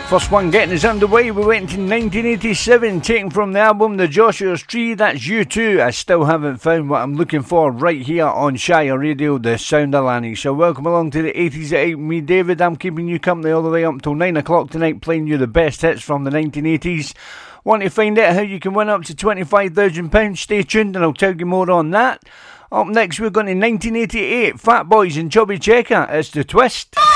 First one getting us underway, we went to 1987, taken from the album The Joshua's Tree, that's U2. I still haven't found what I'm looking for right here on Shire Radio, the sound of Lanny. So welcome along to the 80s at 8, me David, I'm keeping you company all the way up until 9 o'clock tonight, playing you the best hits from the 1980s. Want to find out how you can win up to £25,000? Stay tuned and I'll tell you more on that. Up next we're going to 1988, Fat Boys and Chubby Checker, it's The Twist.